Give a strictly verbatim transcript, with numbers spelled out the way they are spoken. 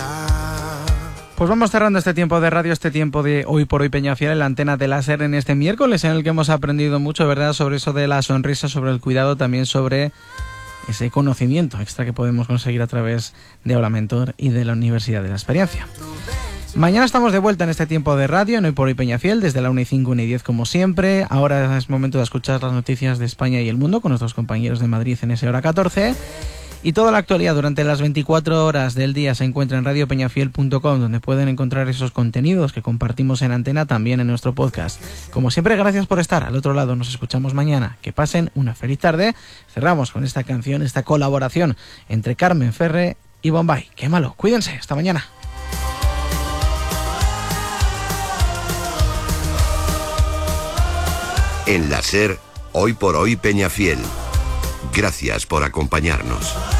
Pues vamos cerrando este tiempo de radio, este tiempo de Hoy por Hoy Peñafiel en la antena de láser en este miércoles, en el que hemos aprendido mucho, ¿verdad?, sobre eso de la sonrisa, sobre el cuidado, también sobre ese conocimiento extra que podemos conseguir a través de Aula Mentor y de la Universidad de la Experiencia. Mañana estamos de vuelta en este tiempo de radio, en Hoy por Hoy Peñafiel, desde la una y cinco, una y diez como siempre. Ahora es momento de escuchar las noticias de España y el mundo con nuestros compañeros de Madrid en ese hora catorce. Y toda la actualidad durante las veinticuatro horas del día se encuentra en radio peñafiel punto com, donde pueden encontrar esos contenidos que compartimos en antena, también en nuestro podcast. Como siempre, gracias por estar al otro lado. Nos escuchamos mañana. Que pasen una feliz tarde. Cerramos con esta canción, esta colaboración entre Carmen Ferre y Bombay. ¡Qué malo! Cuídense. Hasta mañana. En la SER, Hoy por Hoy Peñafiel. Gracias por acompañarnos.